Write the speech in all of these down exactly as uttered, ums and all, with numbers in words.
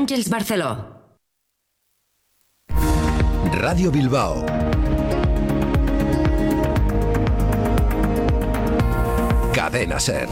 Àngels Barceló. Radio Bilbao. Cadena SER.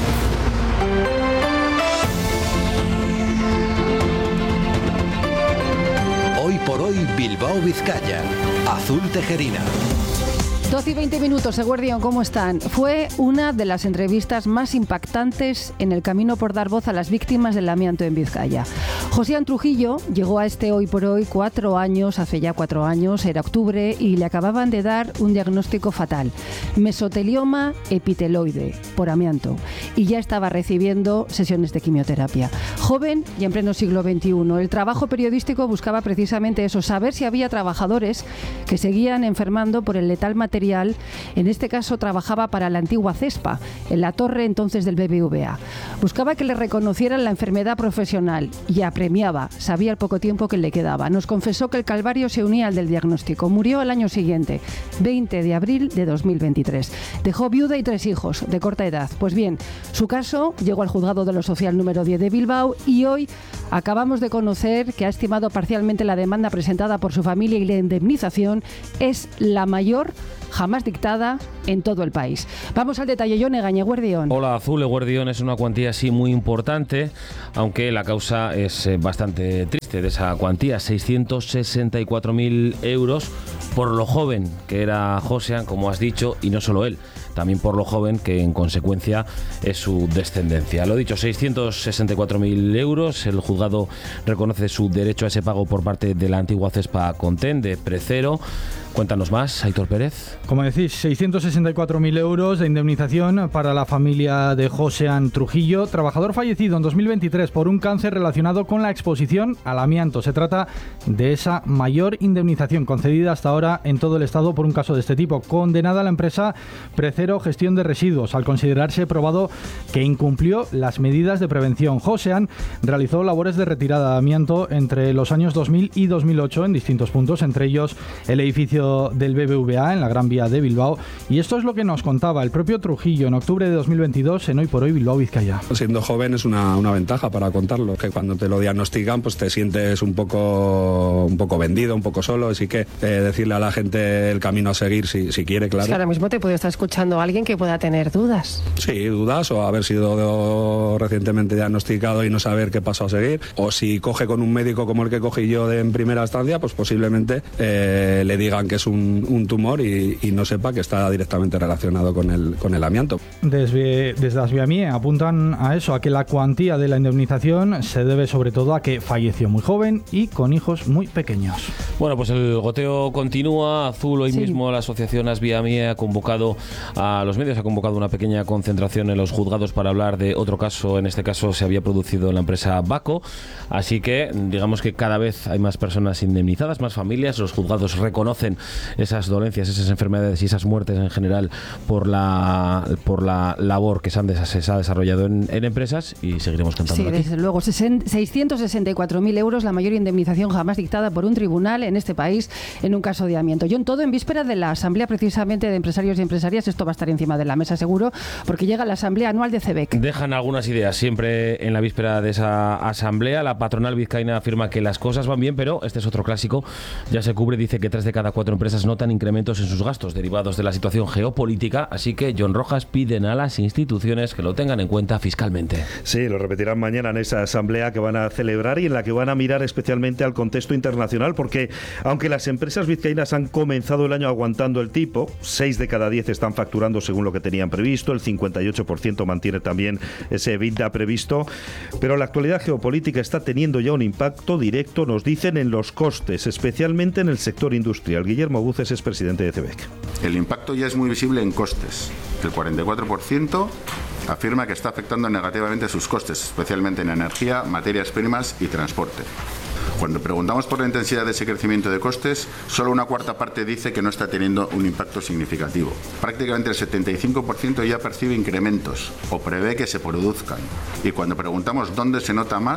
Hoy por hoy Bilbao Vizcaya. Azul Tejerina. doce y veinte minutos, Eguerdión, ¿cómo están? Fue una de las entrevistas más impactantes en el camino por dar voz a las víctimas del amianto en Vizcaya. Joséan Trujillo llegó a este Hoy por Hoy cuatro años, hace ya cuatro años, era octubre, y le acababan de dar un diagnóstico fatal: mesotelioma epiteloide por amianto, y ya estaba recibiendo sesiones de quimioterapia. Joven y en pleno siglo veintiuno, el trabajo periodístico buscaba precisamente eso, saber si había trabajadores que seguían enfermando por el letal material. En este caso trabajaba para la antigua CESPA, en la torre entonces del B B V A. Buscaba que le reconocieran la enfermedad profesional y apremiaba, sabía el poco tiempo que le quedaba. Nos confesó que el calvario se unía al del diagnóstico. Murió al año siguiente, veinte de abril de dos mil veintitrés. Dejó viuda y tres hijos de corta edad. Pues bien, su caso llegó al juzgado de lo social número diez de Bilbao y hoy acabamos de conocer que ha estimado parcialmente la demanda presentada por su familia y la indemnización es la mayor jamás dictada en todo el país. Vamos al detalle, Jon Egaña, Eguerdión. Hola, Azul. Eguerdión, es una cuantía sí muy importante, aunque la causa es eh, bastante triste de esa cuantía, seiscientos sesenta y cuatro mil euros por lo joven que era Joséan, como has dicho, y no solo él, también por lo joven que en consecuencia es su descendencia. Lo dicho, seiscientos sesenta y cuatro mil euros. El juzgado reconoce su derecho a ese pago por parte de la antigua CESPA Conten de Precero. Cuéntanos más, Aitor Pérez. Como decís, seiscientos sesenta y cuatro mil euros de indemnización para la familia de Joséan Trujillo, trabajador fallecido en dos mil veintitrés por un cáncer relacionado con la exposición al amianto. Se trata de esa mayor indemnización concedida hasta ahora en todo el Estado por un caso de este tipo. Condenada la empresa Precero Gestión de Residuos al considerarse probado que incumplió las medidas de prevención. Joséan realizó labores de retirada de amianto entre los años dos mil y dos mil ocho en distintos puntos, entre ellos el edificio del B B V A en la Gran Vía de Bilbao, y esto es lo que nos contaba el propio Trujillo en octubre de dos mil veintidós en Hoy por Hoy Bilbao Vizcaya. Siendo joven es una, una ventaja para contarlo, que cuando te lo diagnostican pues te sientes un poco un poco vendido, un poco solo, así que eh, decirle a la gente el camino a seguir si, si quiere, claro. Es que ahora mismo te puede estar escuchando a alguien que pueda tener dudas. Sí, dudas, o haber sido recientemente diagnosticado y no saber qué paso a seguir, o si coge con un médico como el que cogí yo de, en primera instancia, pues posiblemente eh, le digan que es un, un tumor y, y no sepa que está directamente relacionado con el, con el amianto. Desde, desde Asviamie apuntan a eso, a que la cuantía de la indemnización se debe sobre todo a que falleció muy joven y con hijos muy pequeños. Bueno, pues el goteo continúa. Azul, hoy sí. mismo la asociación Asviamie ha convocado a los medios, ha convocado una pequeña concentración en los juzgados para hablar de otro caso. En este caso se había producido en la empresa Baco, así que digamos que cada vez hay más personas indemnizadas, más familias. Los juzgados reconocen esas dolencias, esas enfermedades y esas muertes en general por la por la labor que se, han des- se ha desarrollado en, en empresas, y seguiremos contando. Sí, aquí. desde luego, seiscientos sesenta y cuatro mil euros, la mayor indemnización jamás dictada por un tribunal en este país en un caso de amianto. Yo en todo en víspera de la asamblea precisamente de empresarios y empresarias, esto va a estar encima de la mesa seguro, porque llega la asamblea anual de CEBEC. Dejan algunas ideas siempre en la víspera de esa asamblea. La patronal vizcaína afirma que las cosas van bien, pero este es otro clásico, ya se cubre, dice que tres de cada cuatro empresas notan incrementos en sus gastos derivados de la situación geopolítica, así que Jon Rojas piden a las instituciones que lo tengan en cuenta fiscalmente. Sí, lo repetirán mañana en esa asamblea que van a celebrar y en la que van a mirar especialmente al contexto internacional, porque aunque las empresas vizcaínas han comenzado el año aguantando el tipo, seis de cada diez están facturando según lo que tenían previsto, el cincuenta y ocho por ciento mantiene también ese EBITDA previsto, pero la actualidad geopolítica está teniendo ya un impacto directo, nos dicen, en los costes, especialmente en el sector industrial. Guillermo Buces es presidente de CEBEC. El impacto ya es muy visible en costes. El cuarenta y cuatro por ciento afirma que está afectando negativamente sus costes, especialmente en energía, materias primas y transporte. Cuando preguntamos por la intensidad de ese crecimiento de costes, solo una cuarta parte dice que no está teniendo un impacto significativo. Prácticamente el setenta y cinco por ciento ya percibe incrementos o prevé que se produzcan. Y cuando preguntamos dónde se nota más,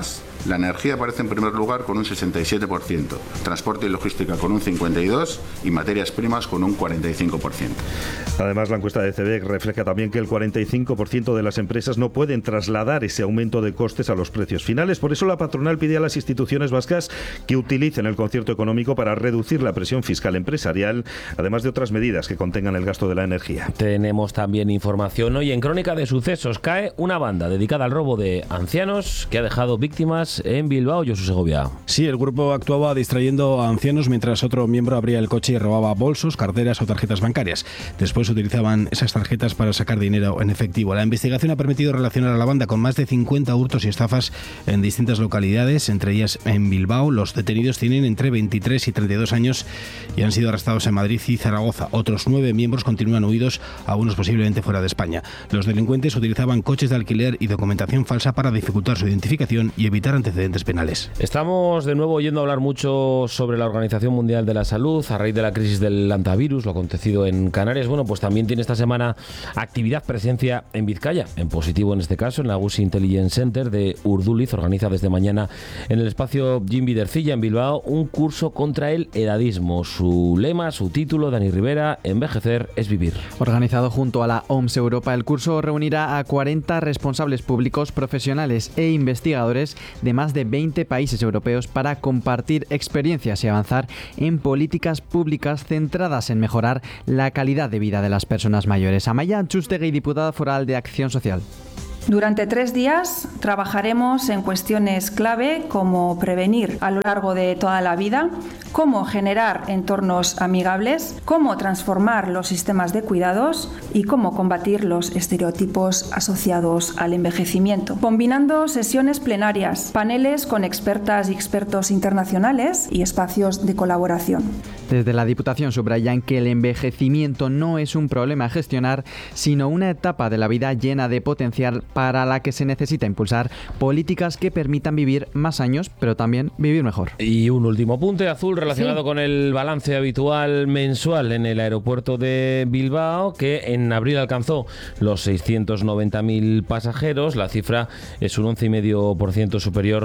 La energía aparece en primer lugar con un sesenta y siete por ciento, transporte y logística con un cincuenta y dos por ciento y materias primas con un cuarenta y cinco por ciento. Además, la encuesta de C E B E C refleja también que el cuarenta y cinco por ciento de las empresas no pueden trasladar ese aumento de costes a los precios finales. Por eso la patronal pide a las instituciones vascas que utilicen el concierto económico para reducir la presión fiscal empresarial, además de otras medidas que contengan el gasto de la energía. Tenemos también información hoy en Crónica de Sucesos. Cae una banda dedicada al robo de ancianos que ha dejado víctimas en Bilbao. Josu Segovia. Sí, el grupo actuaba distrayendo a ancianos mientras otro miembro abría el coche y robaba bolsos, carteras o tarjetas bancarias. Después utilizaban esas tarjetas para sacar dinero en efectivo. La investigación ha permitido relacionar a la banda con más de cincuenta hurtos y estafas en distintas localidades, entre ellas en Bilbao. Los detenidos tienen entre veintitrés y treinta y dos años y han sido arrestados en Madrid y Zaragoza. Otros nueve miembros continúan huidos, algunos posiblemente fuera de España. Los delincuentes utilizaban coches de alquiler y documentación falsa para dificultar su identificación y evitar antecedentes penales. Estamos de nuevo oyendo hablar mucho sobre la Organización Mundial de la Salud a raíz de la crisis del hantavirus, lo acontecido en Canarias. Bueno, pues también tiene esta semana actividad, presencia en Vizcaya, en positivo en este caso, en la Gusi Intelligence Center de Urduliz. Organiza desde mañana en el espacio Jim Vidercilla en Bilbao un curso contra el edadismo. Su lema, su título, Dani Rivera, envejecer es vivir. Organizado junto a la O M S Europa, el curso reunirá a cuarenta responsables públicos, profesionales e investigadores de más de veinte países europeos para compartir experiencias y avanzar en políticas públicas centradas en mejorar la calidad de vida de las personas mayores. Amaya Antxustegui, diputada foral de Acción Social. Durante tres días trabajaremos en cuestiones clave como prevenir a lo largo de toda la vida, cómo generar entornos amigables, cómo transformar los sistemas de cuidados y cómo combatir los estereotipos asociados al envejecimiento. Combinando sesiones plenarias, paneles con expertas y expertos internacionales y espacios de colaboración. Desde la Diputación subrayan que el envejecimiento no es un problema a gestionar, sino una etapa de la vida llena de potencial para la que se necesita impulsar políticas que permitan vivir más años, pero también vivir mejor. Y un último apunte azul relacionado Sí. con el balance habitual mensual en el aeropuerto de Bilbao, que en abril alcanzó los seiscientos noventa mil pasajeros. La cifra es un once coma cinco por ciento superior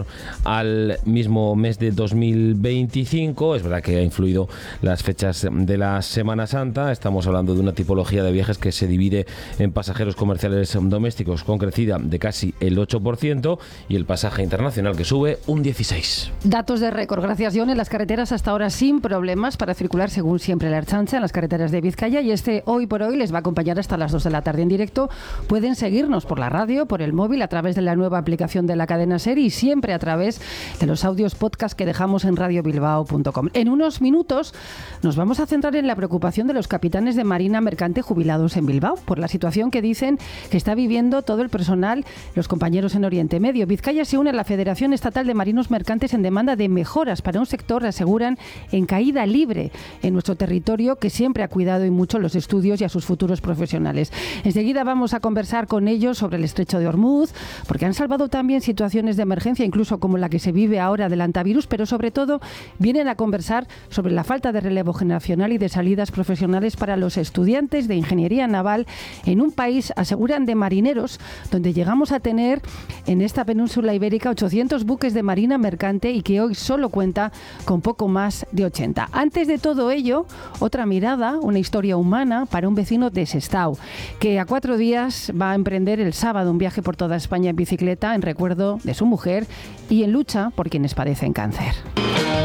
al mismo mes de dos mil veinticinco. Es verdad que ha influido las fechas de la Semana Santa. Estamos hablando de una tipología de viajes que se divide en pasajeros comerciales domésticos con crecida de casi el ocho por ciento y el pasaje internacional que sube un dieciséis por ciento. Datos de récord. Gracias, John. En las carreteras hasta ahora sin problemas para circular, según siempre la Ertzaintza, en las carreteras de Vizcaya. Y este Hoy por Hoy les va a acompañar hasta las dos de la tarde en directo. Pueden seguirnos por la radio, por el móvil, a través de la nueva aplicación de la cadena SER y siempre a través de los audios podcast que dejamos en radio bilbao punto com. En unos minutos nos vamos a centrar en la preocupación de los capitanes de marina mercante jubilados en Bilbao por la situación que dicen que está viviendo todo el personal, los compañeros en Oriente Medio. Vizcaya se une a la Federación Estatal de Marinos Mercantes en demanda de mejoras para un sector, aseguran, en caída libre en nuestro territorio, que siempre ha cuidado y mucho los estudios y a sus futuros profesionales. Enseguida vamos a conversar con ellos sobre el estrecho de Hormuz, porque han salvado también situaciones de emergencia, incluso como la que se vive ahora del hantavirus, pero sobre todo vienen a conversar sobre la falta de relevo generacional y de salidas profesionales para los estudiantes de ingeniería naval en un país, aseguran, de marineros, donde llegamos a tener en esta península ibérica ochocientos buques de marina mercante y que hoy solo cuenta con poco más de ochenta. Antes de todo ello, otra mirada, una historia humana para un vecino de Sestao, que a cuatro días va a emprender el sábado un viaje por toda España en bicicleta en recuerdo de su mujer y en lucha por quienes padecen cáncer.